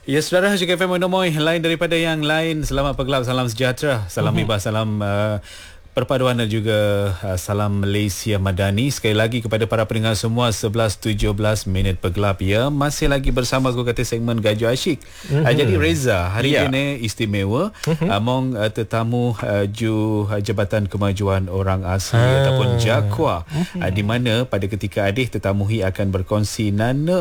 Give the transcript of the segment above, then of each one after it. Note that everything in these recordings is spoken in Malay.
Ya, saudara Hajik FM Monomoy, lain daripada yang lain. Selamat pagi, salam sejahtera, salam bebas, salam perpaduan dan juga salam Malaysia Madani. Sekali lagi kepada para pendengar semua, 11.17 minit pergelap ya. Masih lagi bersama aku kata segmen Gaju Asyik. Jadi Reza, hari ini istimewa. Among tetamu Jabatan Kemajuan Orang Asli ataupun JAKWA, di mana pada ketika Adih tetamuhi akan berkongsi nana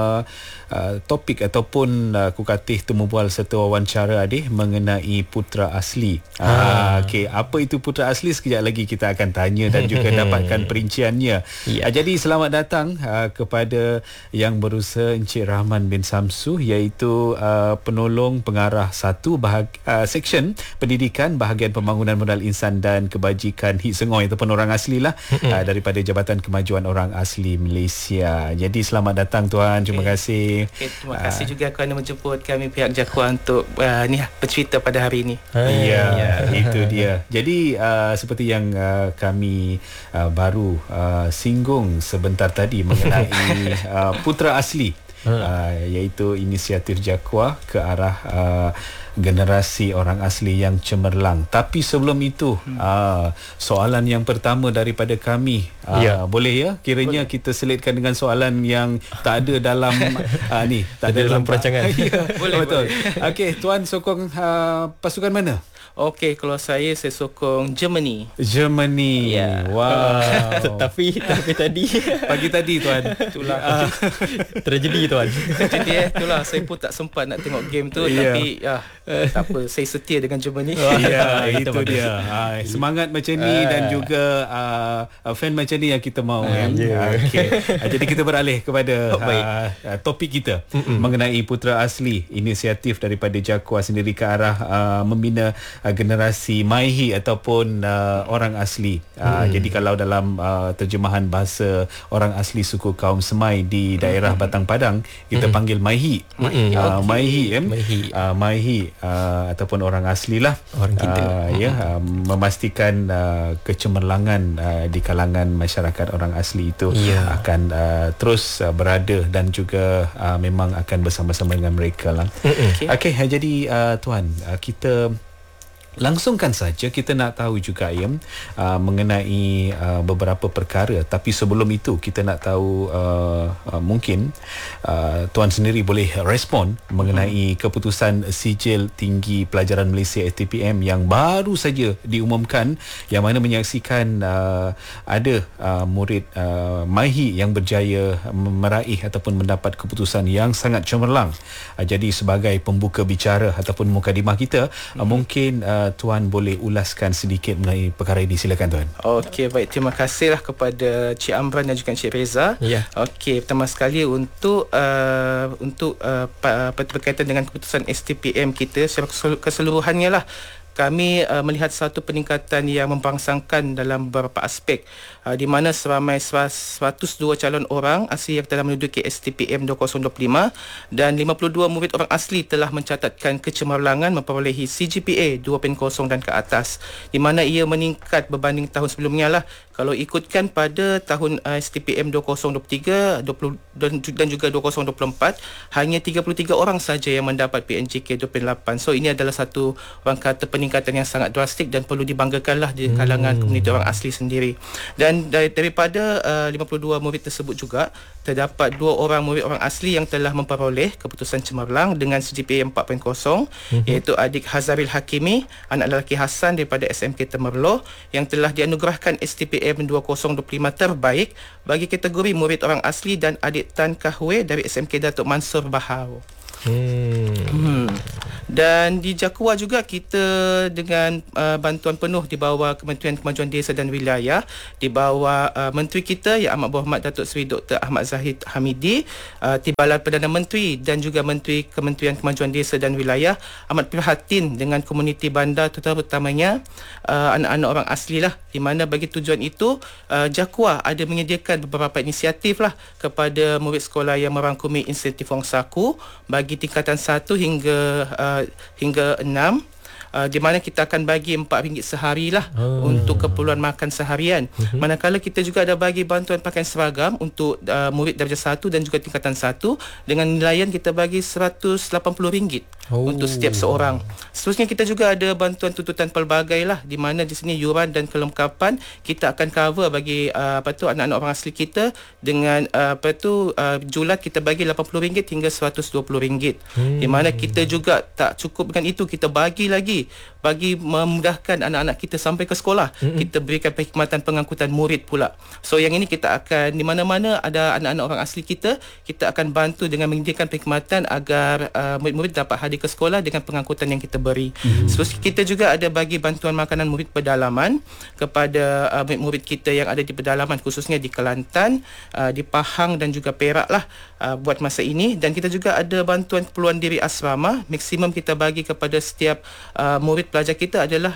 topik ataupun aku kata temu bual serta wawancara Adih mengenai putera asli. Okey, apa itu putera asli? Sekejap lagi kita akan tanya dan juga dapatkan perinciannya. Jadi selamat datang kepada yang berusaha Encik Rahman bin Samsu, iaitu penolong pengarah 1 seksyen pendidikan bahagian pembangunan modal insan dan kebajikan Hit Sengoi ataupun orang asli lah, daripada Jabatan Kemajuan Orang Asli Malaysia. Jadi selamat datang tuan, terima kasih. Terima kasih juga kerana menjemput kami pihak JAKWA untuk bercerita pada hari ini. Itu dia. Jadi seperti yang kami baru singgung sebentar tadi mengenai putera asli, iaitu inisiatif JAKWA ke arah generasi orang asli yang cemerlang. Tapi sebelum itu, soalan yang pertama daripada kami, boleh ya kiranya kita selitkan dengan soalan yang tak ada dalam tak ada dalam perancangan. Boleh, betul. Okey, tuan sokong pasukan mana? Okey, kalau saya sokong Germany. Wow. Tapi tadi pagi tadi tuan, itulah tragedi tuan. Jadi itulah saya pun tak sempat nak tengok game tu, tapi tak apa, saya setia dengan Germany. Itu dia. Semangat macam ni dan juga fan macam ni yang kita mahu. Okay. Jadi kita beralih kepada topik kita mengenai putera asli, inisiatif daripada JAKWA sendiri ke arah membina generasi Maihi ataupun orang asli. Jadi kalau dalam terjemahan bahasa orang asli suku kaum Semai di daerah Batang Padang, kita panggil Maihi. Maihi ataupun orang asli lah, orang kita. Memastikan kecemerlangan di kalangan masyarakat orang asli itu akan terus berada dan juga memang akan bersama-sama dengan mereka lah. Okey, jadi tuan, kita langsungkan saja. Kita nak tahu juga mengenai beberapa perkara, tapi sebelum itu kita nak tahu mungkin tuan sendiri boleh respon mengenai keputusan Sijil Tinggi Pelajaran Malaysia STPM yang baru saja diumumkan, yang mana menyaksikan ada murid Maihi yang berjaya meraih ataupun mendapat keputusan yang sangat cemerlang. Jadi sebagai pembuka bicara ataupun mukadimah kita, mungkin tuan boleh ulaskan sedikit mengenai perkara ini. Silakan tuan. Okey, baik, terima kasihlah kepada Cik Amran dan juga Cik Reza. Okey, pertama sekali untuk berkaitan dengan keputusan STPM kita secara keseluruhannya lah, kami melihat satu peningkatan yang membangsakan dalam beberapa aspek, di mana seramai 102 calon orang asli yang telah menduduki STPM 2025 dan 52 murid orang asli telah mencatatkan kecemerlangan memperolehi CGPA 2.0 dan ke atas, di mana ia meningkat berbanding tahun sebelumnya lah. Kalau ikutkan pada tahun STPM 2023 dan juga 2024, hanya 33 orang saja yang mendapat PNJK 28. So ini adalah satu orang kata peningkatan yang sangat drastik dan perlu dibanggakanlah di kalangan komuniti orang asli sendiri. Dan daripada 52 murid tersebut juga terdapat 2 orang murid orang asli yang telah memperoleh keputusan cemerlang dengan CGPA 4.0, iaitu adik Hazaril Hakimi, anak lelaki Hasan daripada SMK Temerloh, yang telah dianugerahkan STPM 2025 terbaik bagi kategori murid orang asli, dan adik Tan Kahwe dari SMK Datuk Mansur Bahau. Dan di JAKWA juga kita dengan bantuan penuh di bawah Kementerian Kemajuan Desa dan Wilayah, di bawah Menteri kita Yang Amat Berhormat Datuk Seri Dr. Ahmad Zahid Hamidi, Timbalan Perdana Menteri dan juga Menteri Kementerian Kemajuan Desa dan Wilayah amat prihatin dengan komuniti bandar, terutamanya anak-anak orang asli lah, di mana bagi tujuan itu JAKWA ada menyediakan beberapa inisiatif lah kepada murid sekolah yang merangkumi insentif wang saku bagi tingkatan 1 hingga 6 di mana kita akan bagi RM4 sehari lah untuk keperluan makan seharian. Manakala kita juga ada bagi bantuan pakaian seragam untuk murid darjah 1 dan juga tingkatan 1 dengan nilaian kita bagi RM180 untuk setiap seorang. Seterusnya kita juga ada bantuan tuntutan pelbagai lah, di mana di sini yuran dan kelengkapan kita akan cover bagi anak-anak orang asli kita dengan julat kita bagi RM80 hingga RM120. Di mana kita juga tak cukup dengan itu, kita bagi lagi bagi memudahkan anak-anak kita sampai ke sekolah. Kita berikan perkhidmatan pengangkutan murid pula. So yang ini kita akan, di mana-mana ada anak-anak orang asli kita akan bantu dengan menyediakan perkhidmatan agar murid-murid dapat hadir ke sekolah dengan pengangkutan yang kita beri. Seterusnya kita juga ada bagi bantuan makanan murid pedalaman kepada murid-murid kita yang ada di pedalaman, khususnya di Kelantan, di Pahang dan juga Perak lah buat masa ini. Dan kita juga ada bantuan keperluan diri asrama, maksimum kita bagi kepada setiap murid pelajar kita adalah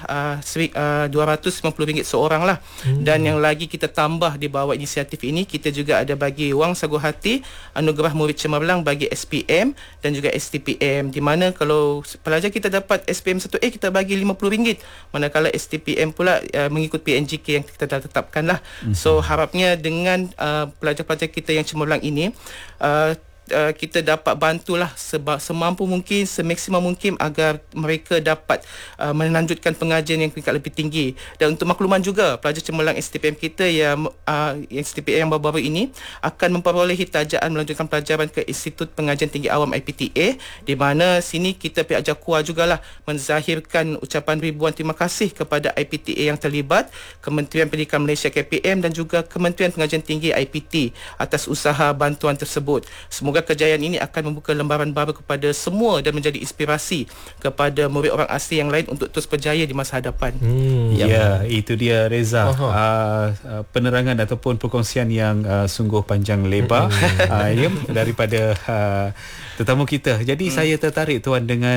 RM250 seorang lah. Dan yang lagi kita tambah di bawah inisiatif ini, kita juga ada bagi wang sagu hati anugerah murid cemerlang bagi SPM dan juga STPM, di mana kalau pelajar kita dapat SPM 1A kita bagi RM50, manakala STPM pula mengikut PNGK yang kita dah tetapkan lah. So harapnya dengan pelajar-pelajar kita yang cemerlang ini kita dapat bantulah semampu mungkin, semaksimum mungkin agar mereka dapat melanjutkan pengajian yang tingkat lebih tinggi. Dan untuk makluman juga, pelajar cemerlang STPM kita yang STPM yang baru-baru ini akan memperolehi tajaan melanjutkan pelajaran ke Institut Pengajian Tinggi Awam IPTA, di mana sini kita pihak JAKUA jugalah menzahirkan ucapan ribuan terima kasih kepada IPTA yang terlibat, Kementerian Pendidikan Malaysia KPM dan juga Kementerian Pengajian Tinggi IPT atas usaha bantuan tersebut. Semoga kejayaan ini akan membuka lembaran baru kepada semua dan menjadi inspirasi kepada murid orang asli yang lain untuk terus berjaya di masa hadapan. Ya, itu dia Reza. Penerangan ataupun perkongsian yang sungguh panjang lebar daripada tetamu kita. Jadi saya tertarik Tuan dengan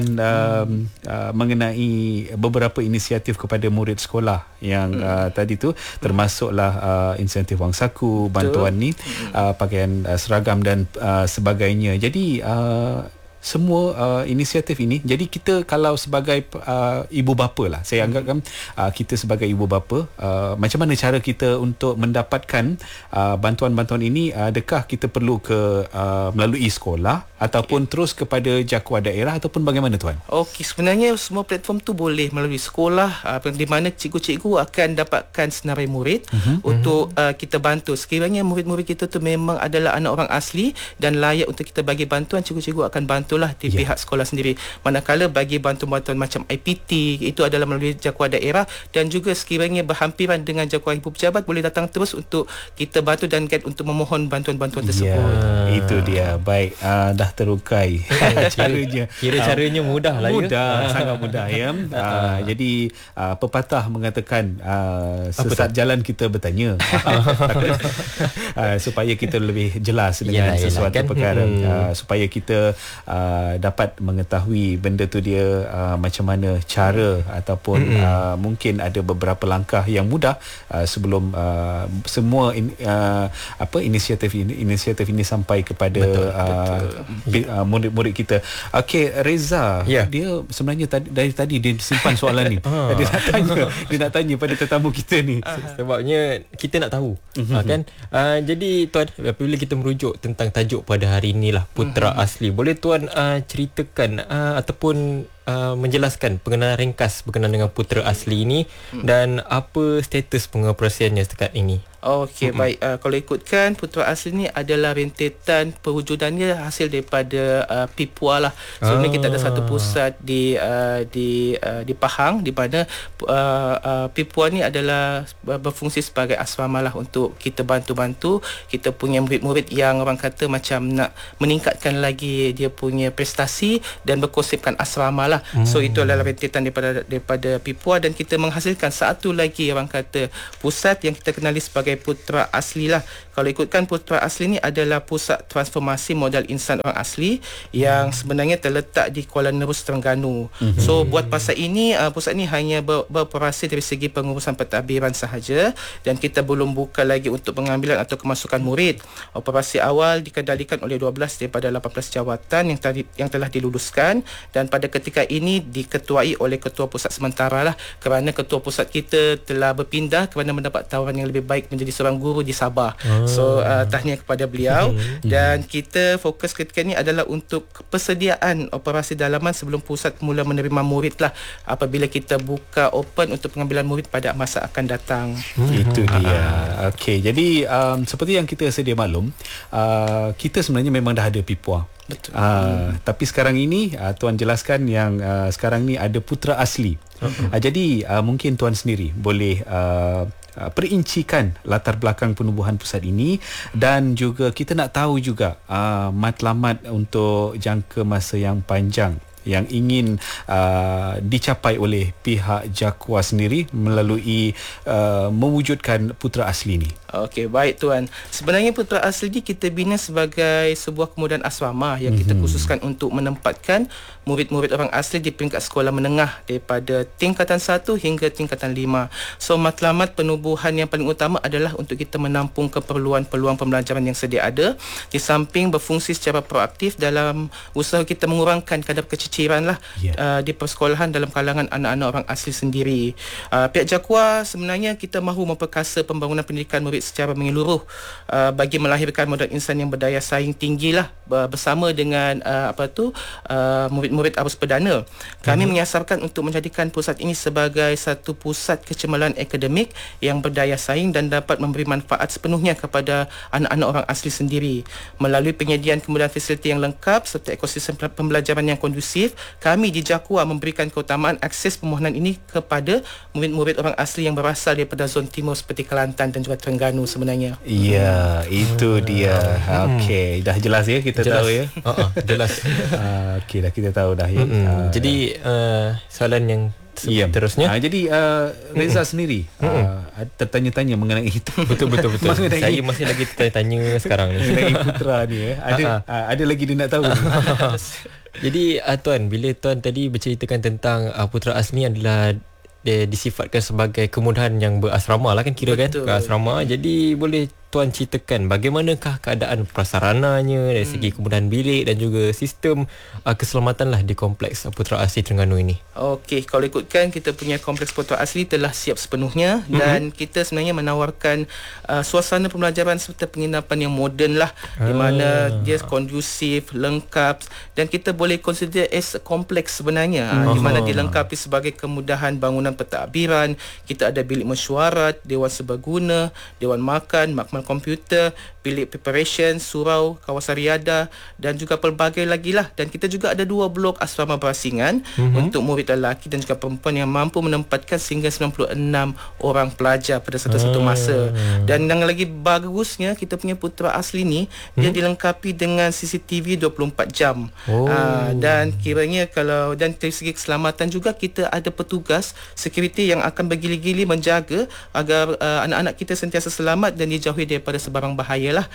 mengenai beberapa inisiatif kepada murid sekolah yang tadi tu, termasuklah insentif wang saku, bantuan ni, pakaian seragam dan sebagainya. Jadi semua inisiatif ini, jadi kita kalau sebagai ibu bapa lah, saya anggapkan kita sebagai ibu bapa, macam mana cara kita untuk mendapatkan bantuan-bantuan ini? Adakah kita perlu melalui sekolah ataupun terus kepada JAKUA daerah ataupun bagaimana Tuan? Okey, sebenarnya semua platform tu boleh melalui sekolah, di mana cikgu-cikgu akan dapatkan senarai murid untuk kita bantu. Sekiranya murid-murid kita tu memang adalah anak orang asli dan layak untuk kita bagi bantuan, cikgu-cikgu akan bantulah di pihak sekolah sendiri. Manakala bagi bantuan-bantuan macam IPT, itu adalah melalui JAKUA daerah, dan juga sekiranya berhampiran dengan JAKUA ibu pejabat, boleh datang terus untuk kita bantu dan guide untuk memohon bantuan-bantuan tersebut. Itu dia. Baik, dah terukai caranya. Caranya mudah lah. Mudah, sangat mudah ya. Jadi pepatah mengatakan sesat jalan kita bertanya supaya kita lebih jelas dengan sesuatu perkara, supaya kita dapat mengetahui benda tu dia macam mana cara ataupun mungkin ada beberapa langkah yang mudah sebelum semua inisiatif ini sampai kepada murid-murid kita. Okey, Reza, dia sebenarnya dari tadi dia simpan soalan ni. Dia nak tanya pada tetamu kita ni. Sebabnya kita nak tahu kan. Jadi Tuan, apabila kita merujuk tentang tajuk pada hari inilah Putera Asli, boleh Tuan ceritakan ataupun menjelaskan pengenalan ringkas berkenaan dengan Putera Asli ini dan apa status pengoperasiannya setakat ini? Okey, baik. Kalau ikutkan, Putera Asli ni adalah rentetan perwujudannya hasil daripada PIPUA lah. Sebenarnya kita ada satu pusat di Pahang, di mana PIPUA ni adalah berfungsi sebagai asrama lah untuk kita bantu-bantu kita punya murid-murid yang orang kata macam nak meningkatkan lagi dia punya prestasi dan berkonsepkan asrama lah. So itu adalah rentetan daripada PIPUA, dan kita menghasilkan satu lagi orang kata pusat yang kita kenali sebagai Putera Asli lah, Kalau ikutkan Putra Asli ni adalah pusat transformasi modal insan orang asli yang sebenarnya terletak di Kuala Nerus, Terengganu. So buat pasal ini, pusat ni hanya beroperasi dari segi pengurusan pentadbiran sahaja dan kita belum buka lagi untuk pengambilan atau kemasukan murid. Operasi awal dikendalikan oleh 12 daripada 18 jawatan yang telah diluluskan dan pada ketika ini diketuai oleh ketua pusat sementara lah, kerana ketua pusat kita telah berpindah kerana mendapat tawaran yang lebih baik menjadi seorang guru di Sabah. So tahniah kepada beliau dan kita fokus ketika ini adalah untuk persediaan operasi dalaman sebelum pusat mula menerima murid lah apabila kita buka open untuk pengambilan murid pada masa akan datang. Itu dia. Okey, jadi seperti yang kita sedia maklum, kita sebenarnya memang dah ada PIPUA. Betul. Tapi sekarang ini Tuan jelaskan yang sekarang ni ada Putra Asli. Jadi mungkin Tuan sendiri boleh perincikan latar belakang penubuhan pusat ini dan juga kita nak tahu juga matlamat untuk jangka masa yang panjang yang ingin dicapai oleh pihak JAKUA sendiri melalui mewujudkan Putra Asli ni. Okey, baik Tuan. Sebenarnya Putra Asli ni kita bina sebagai sebuah kemudahan asrama yang kita khususkan untuk menempatkan murid-murid orang asli di peringkat sekolah menengah daripada tingkatan 1 hingga tingkatan 5. So matlamat penubuhan yang paling utama adalah untuk kita menampung keperluan peluang pembelajaran yang sedia ada di samping berfungsi secara proaktif dalam usaha kita mengurangkan kadar keciciran lah di persekolahan dalam kalangan anak-anak orang asli sendiri. Pihak JAKUA sebenarnya kita mahu memperkasa pembangunan pendidikan murid secara menyeluruh bagi melahirkan modal insan yang berdaya saing tinggi lah bersama dengan murid-murid arus perdana. Kami menyasarkan untuk menjadikan pusat ini sebagai satu pusat kecemalan akademik yang berdaya saing dan dapat memberi manfaat sepenuhnya kepada anak-anak orang asli sendiri. Melalui penyediaan kemudahan fasiliti yang lengkap serta ekosistem pembelajaran yang kondusif, kami di JAKUA memberikan keutamaan akses permohonan ini kepada murid-murid orang asli yang berasal daripada zon timur seperti Kelantan dan juga Terengganu sebenarnya. Ya, itu dia. Okey, dah jelas ya, kita jelas. tahu ya. Jelas. Okey, dah kita tahu dah ya. Jadi soalan yang terusnya. Jadi Reza sendiri tertanya-tanya mengenai itu. Betul. Saya masih lagi tertanya sekarang ni. Mengenai Putra ni ada lagi dia nak tahu. Jadi Tuan, bila Tuan tadi berceritakan tentang Putra Asli adalah dia disifatkan sebagai kemudahan yang berasrama lah kan, kira kan asrama. Jadi boleh Tuan ceritakan bagaimanakah keadaan prasarananya dari segi kemudahan bilik dan juga sistem keselamatan lah di kompleks Putra Asli Terengganu ini. Okey, kalau ikutkan kita punya kompleks Putra Asli telah siap sepenuhnya dan kita sebenarnya menawarkan suasana pembelajaran serta penginapan yang moden lah, di mana dia kondusif, lengkap dan kita boleh consider as kompleks sebenarnya, di mana dilengkapi sebagai kemudahan bangunan pentadbiran. Kita ada bilik mesyuarat, dewan serbaguna, dewan makan, makmal komputer, bilik preparation, surau, kawasan riadah dan juga pelbagai lagi lah. Dan kita juga ada 2 blok asrama berasingan untuk murid lelaki dan juga perempuan yang mampu menempatkan sehingga 96 orang pelajar pada satu masa. Dan yang lagi bagusnya, kita punya Putra Asli ni dia dilengkapi dengan CCTV 24 jam. Dan kiranya dan dari segi keselamatan juga kita ada petugas security yang akan bergili-gili menjaga agar anak-anak kita sentiasa selamat dan dijauhi daripada sebarang bahaya lah.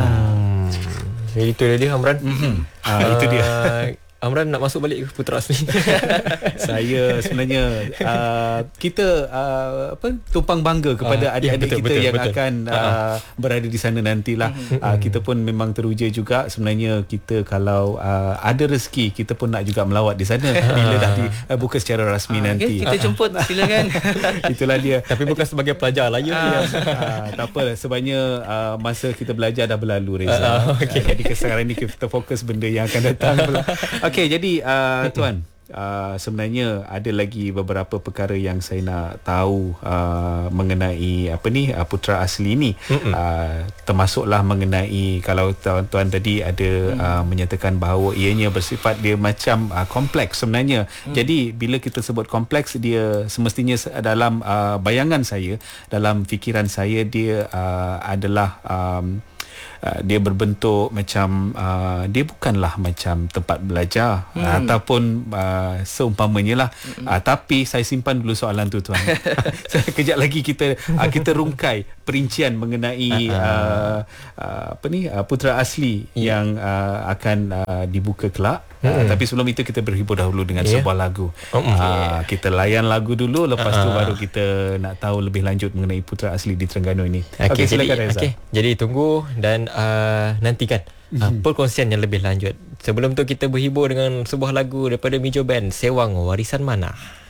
Jadi itu dia Amran. Itu dia. Amran nak masuk balik ke Putra Asli. Saya sebenarnya kita tumpang bangga kepada adik-adik kita yang akan berada di sana nantilah. Kita pun memang teruja juga sebenarnya. Kita kalau ada rezeki kita pun nak juga melawat di sana bila dah dibuka secara rasmi nanti. Kita jemput, silakan. Itulah dia. Tapi bukan sebagai pelajar lah ya. Tak apa, sebabnya masa kita belajar dah berlalu, Reza. Jadi sekarang ni kita fokus benda yang akan datang pula. Okey, jadi Tuan, sebenarnya ada lagi beberapa perkara yang saya nak tahu mengenai Putra Asli ni. Termasuklah mengenai kalau tuan-tuan tadi ada menyatakan bahawa ianya bersifat dia macam kompleks sebenarnya. Jadi bila kita sebut kompleks, dia semestinya dalam bayangan saya, dalam fikiran saya, dia adalah dia berbentuk macam dia bukanlah macam tempat belajar ataupun seumpamanya lah. Tapi saya simpan dulu soalan tu tuan. Kejap lagi kita rungkai perincian mengenai Putra Asli yang akan dibuka kelak. Tapi sebelum itu kita berhibur dahulu dengan sebuah lagu. Kita layan lagu dulu, lepas tu baru kita nak tahu lebih lanjut mengenai Putra Asli di Terengganu ini. Okey, silakan Reza. Jadi tunggu dan nantikan perkongsian yang lebih lanjut. Sebelum tu kita berhibur dengan sebuah lagu daripada Mijo Band, Sewang Warisan Mana.